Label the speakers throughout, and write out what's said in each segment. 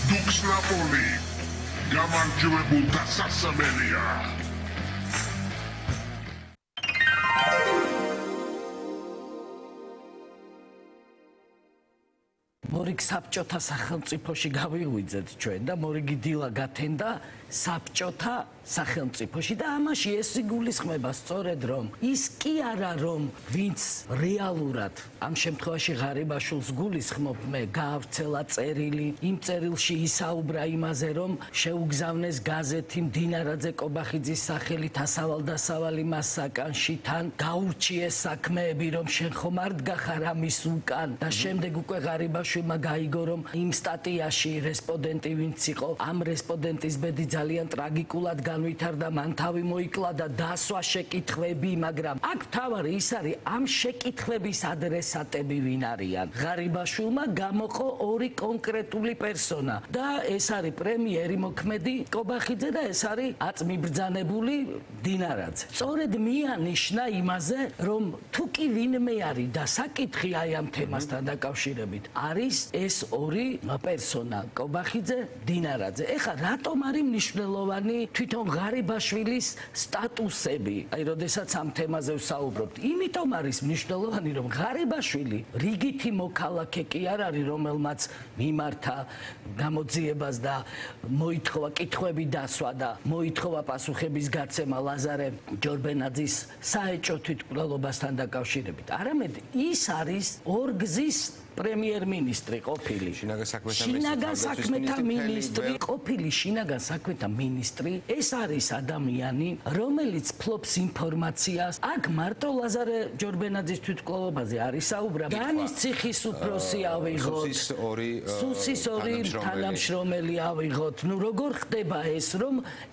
Speaker 1: დუქს ნაპოლი გამარჯვებულთა სასამელია.
Speaker 2: მორიგ საბჭოთა სახელმწიფოში გავიღვიძეთ ჩვენ და მორიგი დილა გათენდა საბჭოთა სახელმწიფოში და ამაში ეს იგულისხმება სწორედ რომ ის კი არა რომ ვინც რეალურად ამ შემთხვევაში ღარიბაშვილს გულისხმობ მე გაავრცელა წერილი იმ წერილში ისაუბრა იმაზე რომ შეუგზავნეს გაზეთი მდინარაძე კობახიძის სახელით ასავალ-დასავალი მას საკანში თან გაურჩიეს საქმეები რომ შენ ხომ არ დგახარ ამის უკან და შემდეგ უკვე ღარიბაშვილმა გაიგო რომ იმ სტატიაში რესპონდენტი ვინც იყო ამ რესპონდენტის ბედი ძალიან ტრაგიკულად განვითარდა მან თავი მოიკლა და დასვა შეკითხვები მაგრამ აქ თავარი ის არის ამ შეკითხვების ადრესატები ვინ არიან ღარიბაშვილმა გამოყო ორი კონკრეტული პერსონა და ეს არის პრემიერი მოქმედი კობახიძე და ეს არის აწმიბრძანებული დინარაძე სწორედ მიანიშნა იმაზე რომ თუ კი ვინმე არის და საკითხი აი ამ თემასთან დაკავშირებით არის ეს ორი პერსონა კობახიძე დინარაძე ეხლა რატომ არის მნიშვნელოვანი თვითონ ღარიბაშვილის სტატუსები აი როდესაც ამ თემაზე ვსაუბრობთ იმიტომ არის მნიშვნელოვანი რომ ღარიბაშვილი რიგითი მოქალაქე კი არ არის რომელმაც მიმართა გამოძიებას და მოითხოვა კითხვები დასვა და მოითხოვა პასუხების გაცემა ლაზარე ჯორბენაძის საეჭვო თვითმკვლელობასთან დაკავშირებით არამედ ის არის ორგზის პრემიერ-მინისტრი ყოფილი შინაგან საქმეთა მინისტრი ყოფილი შინაგან საქმეთა მინისტრი ეს არის ადამიანი რომელიც ფლობს ინფორმაციას აქ მარტო ლაზარე ჯორბენაძის თვითმკვლელობაზე არის საუბარი განის ციხის უფროსი ავიღოთ სუსის ორი თანამშრომელი ავიღოთ ნუ როგორ ხდება ეს რომ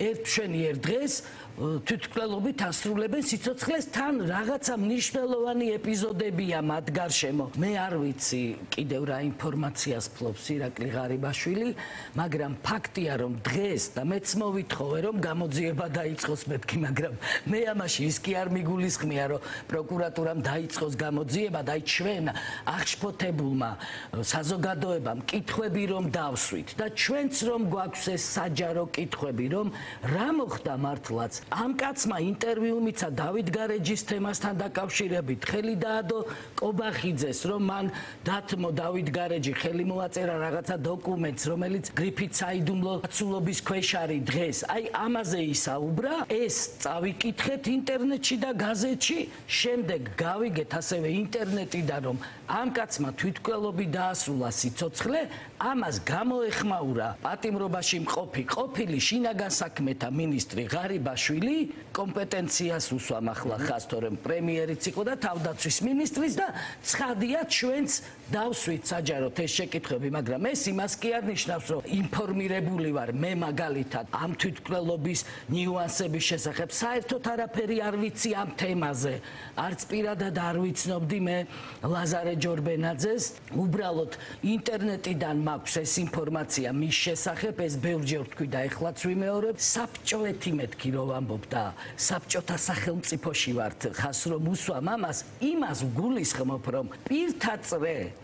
Speaker 2: ერთ დღეს თვითმკვლელობით ასრულებენ სიცოცხლეს თან რაღაცა მნიშვნელოვანი ეპიზოდებია მათ გარშემო მე არ ვიცი კიდევ რა ინფორმაციას ფლობს ირაკლი ღარიბაშვილი, მაგრამ ფაქტია რომ დღეს და მეც მოვითხოვე რომ გამოძიება დაიწყოს მეთქი, მაგრამ მე ამაში ის კი არ მიგულისხმია რომ პროკურატურამ დაიწყოს გამოძიება და ჩვენ აღშფოთებულმა საზოგადოებამ კითხვები რომ დავსვით და ჩვენც რომ გვაქვს ეს საჯარო კითხვები რომ რა მოხდა მართლაც ამ კაცმა ინტერვიუ მიცა დავით გარეჯის თემასთან დაკავშირებით ხელი დაადო კობახიძეს რომ მან დათმო დავით გარეჯი ხელი მოაწერა რაღაცა დოკუმენტს რომელიც გრიფით საიდუმლო ცულობის ქვეშ არის დღეს აი ამაზე ისაუბრა ეს წავიკითხეთ ინტერნეტში და გაზეთში შემდეგ გავიგეთ ასევე ინტერნეტიდან რომ ამ კაცმა თვითმკვლელობით დაასრულა სიცოცხლე ამას გამოეხმაურა პატიმრობაში მყოფი ყოფილი შინაგან საქმეთა მინისტრი ღარიბაშვილი კომპეტენციას უსვამ ახლა ხას თორემ პრემიერიც იყო და თავდაცვის მინისტრის და ცხადია ჩვენც დავსვით საჯაროდ ეს შეკითხვები მაგრამ ეს იმას კი არ ნიშნავს რომ ინფორმირებული ვარ მე მაგალითად ამ თვითმკვლელობის ნიუანსების შესახებ საერთოდ არაფერი არ ვიცი ამ თემაზე არც პირადად არ ვიცნობდი მე ლაზარე ჯორბენაძეს უბრალოდ ინტერნეტიდან მაქვს ეს ინფორმაცია მის შესახებ ეს ბევრჯერ ვთქვი და ეხლაც ვიმეორებ საბჭოეთი მეთქი რომ ვამბობ და საბჭოთა სახელმწიფოში ვართ ხას რომ უსვამ ამას იმას ვგულისხმობ რომ პირთა წრე